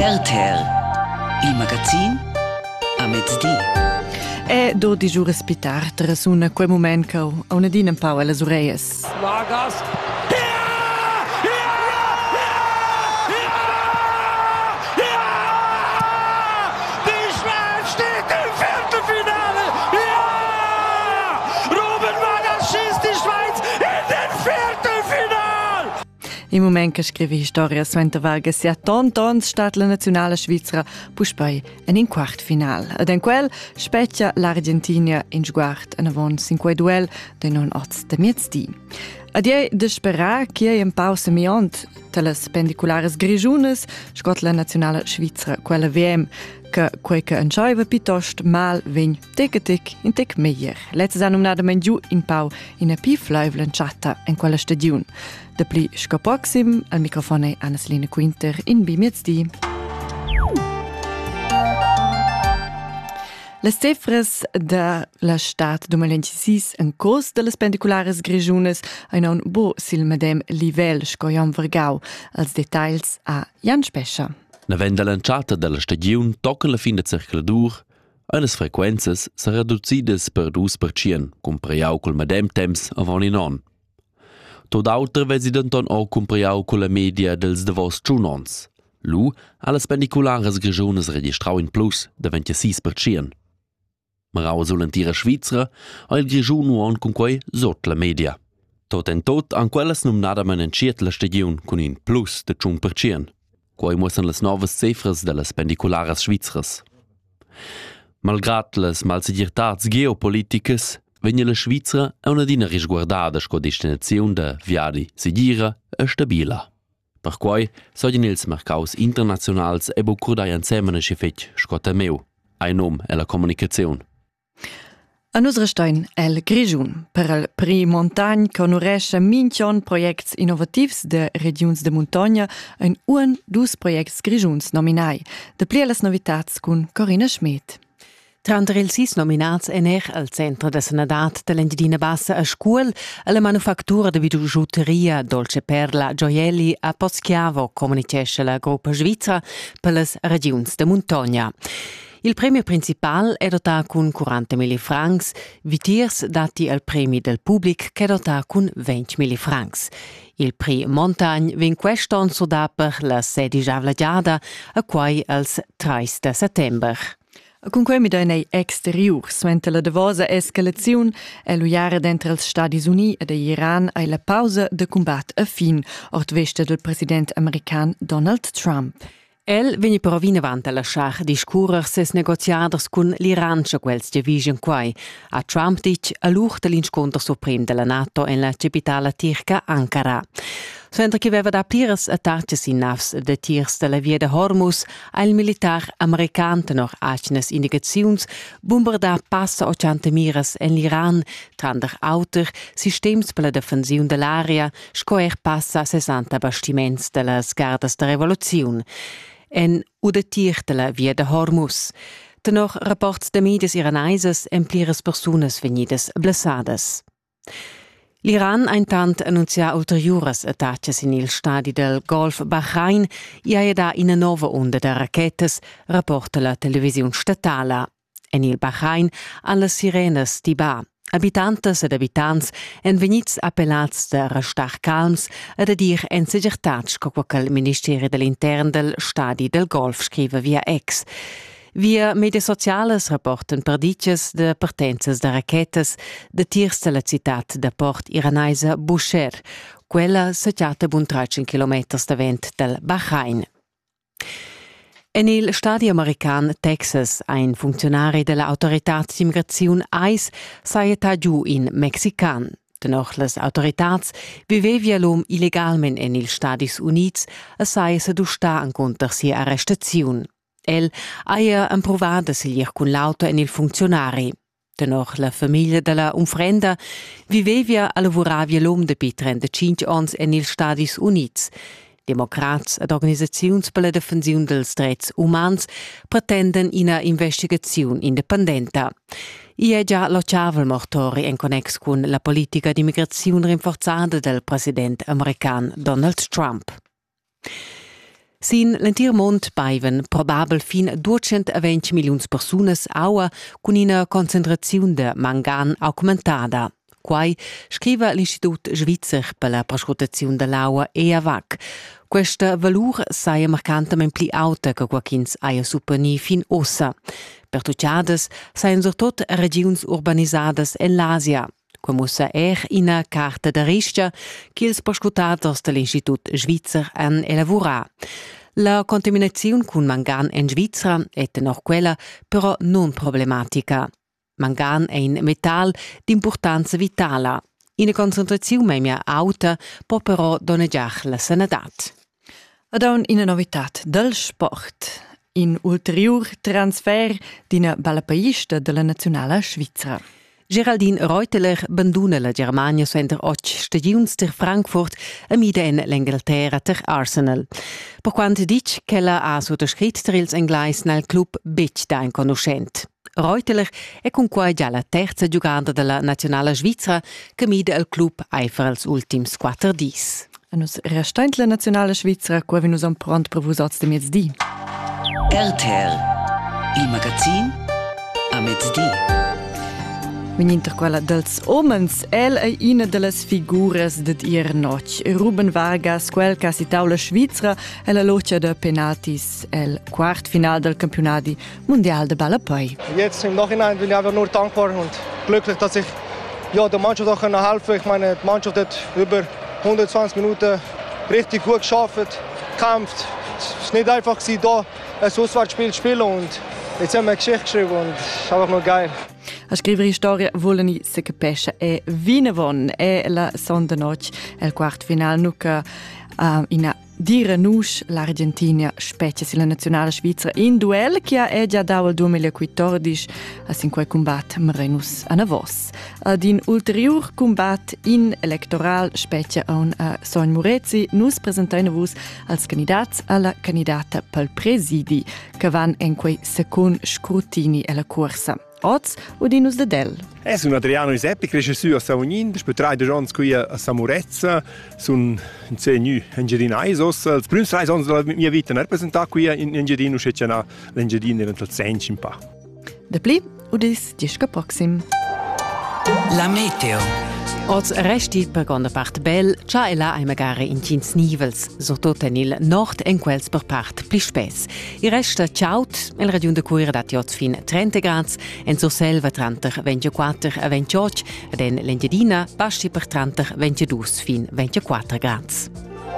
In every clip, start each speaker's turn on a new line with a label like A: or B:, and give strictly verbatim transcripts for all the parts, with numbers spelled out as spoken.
A: Terter, il magazin a mezzodì.
B: E dodici ore più tardi resuna quel momento che ho una dina un po' alle orecchie.
C: Vargas.
B: Im Moment che scrive storia Svante Vargas sia tontons stat la nazionale svizzera puspei en in quart final. Ed en quel specchia l'Argentina in sguard en avons in quei duel de non oz de miezdi. Ad ei de sperar che ei en pausa miont telas pendiculares grigiunes scot la nazionale svizzera quella V M che quei che enscheiva pitost mal vegn tic a tic in tic meier. Letzes anum nada men giù in pau in a pi fleuvlen chatta en quella stadiun. De pli scoproxim al microfone Anneslina Quinter in Bimiezdi. Les cifras de la stat duemilaventissis en cos de les pendiculares grigiunes ein un bo sil medem livell scoiam vergau als details a Jan Spescha.
D: Navent da lanciata della stagiun tocca la fin de circoladur, unas frequenzas sa reducidas per due per cento, compriau col medem temps avon in on. Tot auter vesi denton o compriau con la media dels davos giunons. Lu, alles pendiculares grigiunes registrau in plus de ventisei per cento. Marau solentira Svizzera, o il grigiun uon con quei sot la media. Tot en tot, an quelles num nadamen enciet la stagiun con in plus de un per cento. Quei mussen las novas cifras de las pendiculares svizzeras. Malgrat las malsigirtats geopoliticas, vegna la Svizzera è una dina risguardada sco destinazione de viadi sigira e stabila. Per quei, sogien ils mercaus internazionals e bo curdai ansemene schifet sco temeu, ai nom e la comunicazione.
B: A nus restein el Grigiun, per el pri montagne che onoresce minchion projects innovativs de regions de montagna ein un dus projects Grigiuns nominai. De pli las novitats cun Corinna Schmidt.
E: Trantr il sis nominats en er al centro de sanadat de l'Engiadina Bassa a Scuol, a la manufactura de bigiuteria Dolce Perla Gioielli a Poschiavo, comunicesce la gruppa svizzera per las regions de montagna. Il premio principal è dotato con quarantamila francs, vitiers dati al premio del pubblic che è dotato con ventimila francs. Il prix Montagne vien quest'on soda per la sedicavla giada, a quai als treista settember.
B: Con quei mi dai exteriors, mentre la davosa escalazione è l'uiare dentro els Stati Uniti e Iran e la pausa de combat a fin, ort veste del president american Donald Trump.
E: El vegni però vin avant a lasciar discurer ses negoziaders con l'Iran scha quels division quai. A Trump dic a l'ur de l'inscontro suprem della NATO en la capitala turca Ankara. Mentre che aveva da plires attacches in navs de tiers de la via de Hormuz, il militar american tenor alcines indicaziuns bombarda passa ottanta miras en l'Iran, trander auter systems per la defensiun dell'area, scoer passa sessanta bastiments de las gardas de revoluziun. En udetir de la via de Hormuz. Tenor rapports de medias iranaises en plires personas venidas blessades. L'Iran ha intant annunciato ulteriores attacches in il stadi del Golf Bahrain e ha da in una nuova onda de rachetes, rapporta la televisione statale. En il Bahrain alle sirenes di ba. Abitantes ed abitants en venits appellats de restar calms ed a dir en segirtats co quel Ministeri dell'Intern del stadi del Golf scrive via ex. Via medias sociales rapporten perdices de pertences de rachetes de tiers de la citat de port iranaisa Bushehr, quella setgiata bun trecento chilometers da vent del Bahrain. En il stadi american Texas, ein funzionari della Autoritat d'Immigrazione I C E sei ta giù in Mexican. Denoch les autoritats vivevia l'om illegalment en il Stadis Units e sei se du sta en conter sia arrestaziun. El aia improvada silir cun l'auto en il funzionari. Denoch la famiglia della unfrenda vivevia a lavoravia l'om de pi trentacinque ans en il Stadis Units. Democrats ed organisaziuns per la defensiun dels drets umans pretenden ina investigaziun independenta. I è già lociavel mortori en connex con la politica di immigrazione rinforzata del president american Donald Trump. Sin l'entirmont paivan probabel fin duecentoventi milions persunas aua con una concentrazione de mangan augmentada. Quai scrive l'Istitut Svizzer per la proscutazione dell'aua E A V A C. Questa valur saia marcantamen pli alta che quaquins aia supani fin ossa. Per tucciadas saian surtot regions urbanisadas en l'Asia. Quamussa er ina carta de riscia che ils proscutados dell'Istitut Svizzer han elaborà. La contaminazione con mangan en Svizzera è noch quella, però non problematica. Mangan è un metal d'importanza vitala. In concentrazione memia alta può però danneggiare la sanadat.
B: Ed on una novitat del sport. In ulterior transfer d'ina balapaista della nazionale svizzera.
E: Geraldine Reuteler banduna la Germania suenter och stagiuns ter Frankfurt e mide en l'Inghilterra ter Arsenal. Per quanto dic che la ha sottoscritto ter ils Englais nel club Bitch da in conoscent. Reuteler è con qua già la terza giocata della nazionale svizzera che mide il club eifer als ultims quattro dis.
B: E nus restent la nazionale svizzera qua vi nus am pront per vus oz de mezzdi.
A: R T L, il magazin a mezzdi.
B: Veninter quella dels omens, el è una delle figuras de ier noc. Ruben Vargas, quel che si taula svizzera, e la loccia de penaltis, el quart final del campionati mondial de Ballapei.
C: Jetzt im Nachhinein bin ich einfach nur dankbar und glücklich, dass ich ja, der Mannschaft auch helfen konnte. Ich meine, die Mannschaft hat über hundertzwanzig Minuten richtig gut geschafft, gekämpft. Es war nicht einfach, hier ein Auswärtsspiel zu spielen und jetzt haben wir eine Geschichte geschrieben und es ist einfach nur geil.
B: A scrivere storia volen i se capesce e vinavon e la sonda noc el quart final nuca uh, ina dire nus l'Argentina specie si la nazionale svizzera in duel che è già dau il duemilaquattordici a cinque combat marenus a Navos. Ad in ulterior combat in electoral specie on a Son Murezi nus presentaina vus als candidats alla candidata pel presidi che van en quei second scrutini e la corsa. Oz udinus de Del.
F: Eh, sono Adriano Isepi, cresciuto a Savognin, dopo tre anni qui a Samurezza, sono in Zegnu, in Gerinaisos. I primi tre anni della mia vita rappresentato qui in Engiadino, c'è c'è l'Engiadino era il senso un po'.
B: De pli udis disca proxim.
A: La meteo.
E: Oz resti per gonda part bel, già e là ai magari in cins nivels, soprattutto nel nord e in quels per part pli spes. Il resta ciaut, il radion de cuira dati oz fin trenta gradi, en so selva trenta ventiquattro a ventotto, ed en l'Engiadina basti per trenta ventidue fin ventiquattro gradi.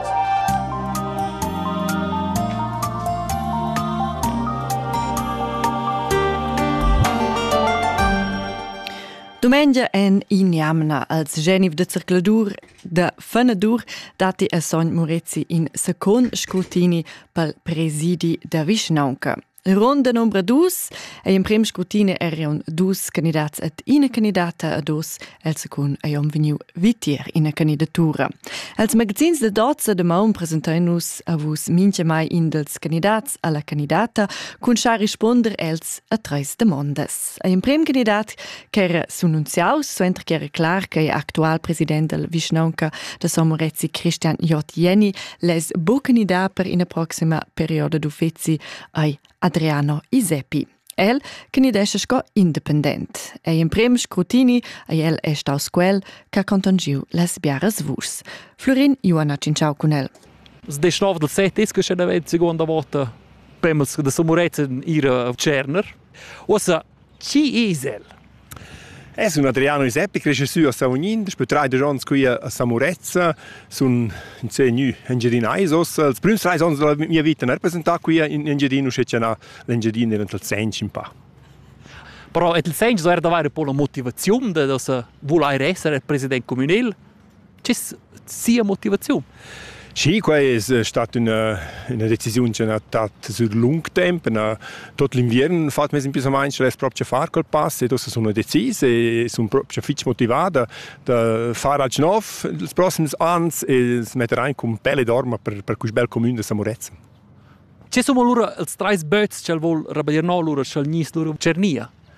B: Domengia en in Jamna als geniv de circladur de Fenadur dati a Son Murezi in second scrutini pel presidi de Vischnaunca. Ronda numero dus e in prim scrutini erano dus candidats et ina candidata a dos, el secund aiom veniu vitier ina candidatura. Els magazins de dozza de maun presentanus a vus mince mai in dels candidats alla candidata cun scha risponder els a tres demandas. E in prim candidat che era sununziaus, suenter che era clar che actual president del Vischnaunca de Somorezzi Christian J. Jenny les bo candidat per ina proxima perioda d'uffezi ai Adriano Isepi. El candidesce sco independent. E in prem scrutini a el è staus quel che contangiu les biaras vus. Florin Ioana Cinciau con el.
G: S nove del sette è che c'è una seconda volta prima da Somorezza in Ira Cerner. Ossa, chi è el?
F: Eh, sono Adriano Isepi, cresciuto a Savognin, dopo tre anni qui a Samurezza, sono in Zegnu, in Gerinaisos. I primi tre anni della mia vita rappresentato qui in Engiadino, c'è c'è l'Engiadino era il senso un po'.
G: Però il senso era davvero un po' la motivazione di voler essere presidente comunale. C'è sia motivazione?
F: Sì, questa è stata una, una decisione che è stata sul lungo tempo. Tutto l'inverno fa me sempre mai che proprio fare quel passo e adesso sono decisa e sono proprio fitch motivata da fare al nuovo i prossimi anni e mettere in con pelle d'orma per, per questo bel comune di Samurezza.
G: Ci sono loro i tre böts che vuol rabbiare loro che nis loro Cernia.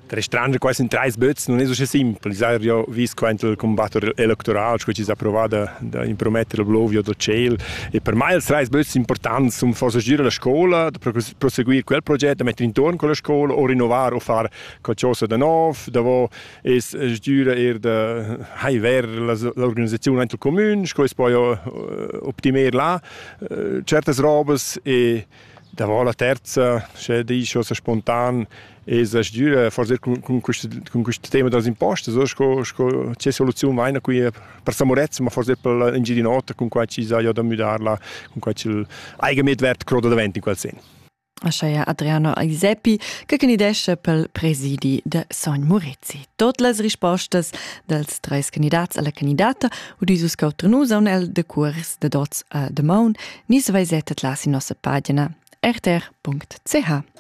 F: Der Restaurant quasi in tre böts non è so simpel. Sai io vis quanto il combattere elettorale, che ci si approvata da impromettere il blovio do ciel e per me il tre böts importante um fare girare la scuola, proseguire quel progetto, mettere intorno con la scuola o rinnovare o fare qualcosa da nuovo, dove es giura er da hai ver l'organizzazione del comune, che poi ottimare là certe robes e da la terza, c'è di cosa spontanea e se giura forse con con questo con questo tema delle imposte, so sco sco c'è soluzione mai qui per Samorez, ma forse per in giri nota con qua ci sa io da mudarla con qua il eigenmitwert croda davanti in quel senso.
B: Ascia Adriano Giuseppi, che candidesce pel presidi de Sogn Murezzi. Tutte le risposte dels tre candidati alla candidata, udisus cautrenus on el de curs de dots a de maun, nis vai settet las in nostra pagina r t r punct c h.